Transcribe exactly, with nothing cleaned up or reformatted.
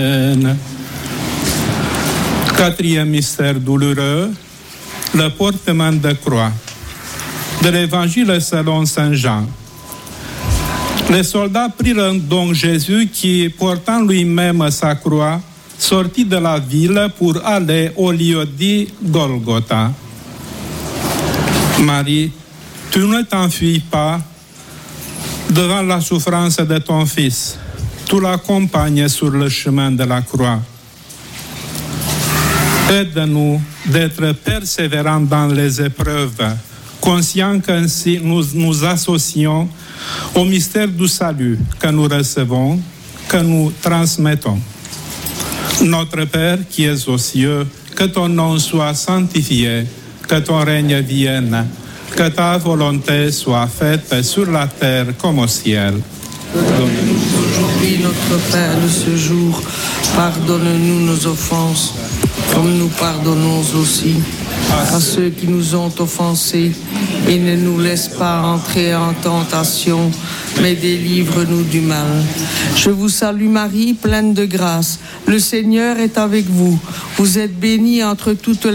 Quatrième mystère douloureux, le portement de croix. De l'évangile selon saint Jean. Les soldats prirent donc Jésus qui, portant lui-même sa croix, sortit de la ville pour aller au lieu dit Golgotha. Marie, tu ne t'enfuis pas devant la souffrance de ton Fils. Tu l'accompagnes sur le chemin de la croix. Aide-nous d'être persévérants dans les épreuves, conscients qu'ainsi nous nous associons au mystère du salut que nous recevons, que nous transmettons. Notre Père qui es aux cieux, que ton nom soit sanctifié, que ton règne vienne, que ta volonté soit faite sur la terre comme au ciel. Donne-nous aujourd'hui notre pain de ce jour. Pardonne-nous nos offenses, comme nous pardonnons aussi à ceux qui nous ont offensés. Et ne nous laisse pas entrer en tentation, mais délivre-nous du mal. Je vous salue Marie, pleine de grâce. Le Seigneur est avec vous. Vous êtes bénie entre toutes les